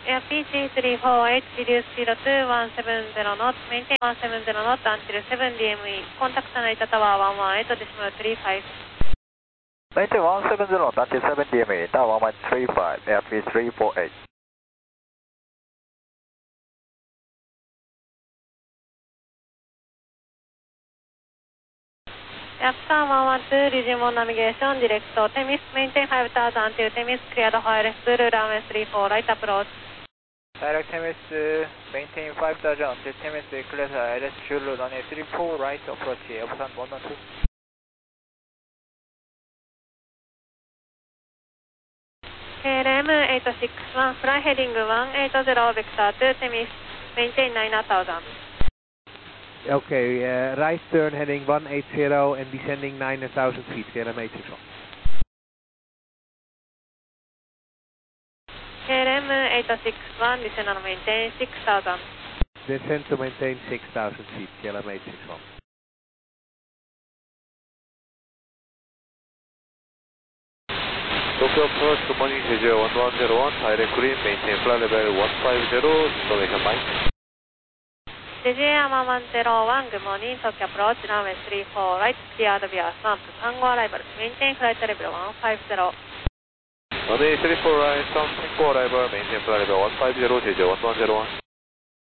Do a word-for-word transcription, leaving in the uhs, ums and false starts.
Air P G three four eight, reduce speed to one seventy knots, maintain one seventy knots until seven D M E. Contact Narita Tower one one eight decimal three five. Maintain one seventy knots until seven D M E, Tower one one three five, Air P three four eight. Aircraft one one two, resume on navigation, direct to Temis, maintain five thousand until Temis, clear the high left, runway three four, right approach. Direct Temis, uh, maintain five thousand until Temis, clear the I L S, runway three four, right approach, Aircraft one one two. K L M eight six one, fly heading one eight zero, vector to Temis, maintain nine thousand. Okay, uh, right turn heading one eight zero and descending nine thousand feet, K L M eight six one. K L M eight six one, descend and maintain six thousand. Descend to maintain six thousand feet, K L M eight six one. Tokyo approach, good morning, J J one one zero one, direct green, maintain flight level one five zero, information line. J J one one zero one, good morning, Tokyo approach, runway three four, right, cleared via Swamp, Tango arrival, maintain flight level one five zero. Runway three four right, Tango arrival, maintain flight level one five zero, J J one one zero one.